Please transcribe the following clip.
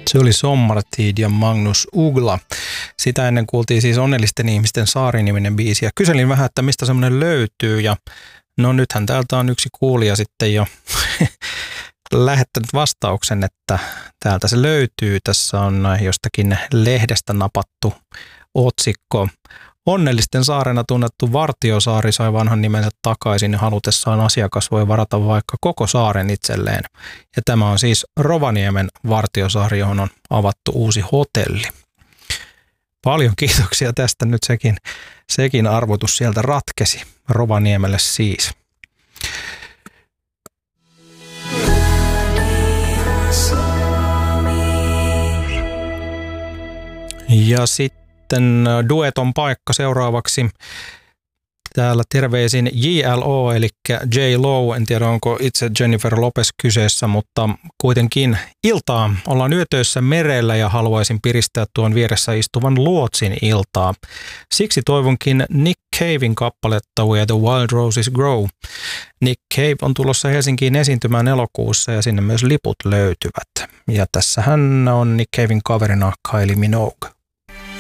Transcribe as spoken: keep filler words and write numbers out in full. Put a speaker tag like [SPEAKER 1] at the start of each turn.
[SPEAKER 1] Se oli Sommartid ja Magnus Uggla. Sitä ennen kuultiin siis Onnellisten ihmisten saari-niminen biisi. Ja kyselin vähän, että mistä semmoinen löytyy. Ja no nythän täältä on yksi kuulija sitten jo lähettänyt vastauksen, että täältä se löytyy. Tässä on jostakin lehdestä napattu otsikko. Onnellisten saarena tunnettu Vartiosaari sai vanhan nimensä takaisin ja halutessaan asiakas voi varata vaikka koko saaren itselleen. Ja tämä on siis Rovaniemen Vartiosaari, johon on avattu uusi hotelli. Paljon kiitoksia tästä, nyt sekin, sekin arvotus sieltä ratkesi Rovaniemelle siis. Ja sitten Sitten dueton paikka seuraavaksi. Täällä terveisin J L O, eli J Lo, en tiedä onko itse Jennifer Lopez kyseessä, mutta kuitenkin iltaa. Ollaan yötöissä merellä ja haluaisin piristää tuon vieressä istuvan luotsin iltaa. Siksi toivonkin Nick Caven kappaletta Where the Wild Roses Grow. Nick Cave on tulossa Helsinkiin esiintymään elokuussa ja sinne myös liput löytyvät. Ja tässähän on Nick Caven kaverina Kylie Minogue.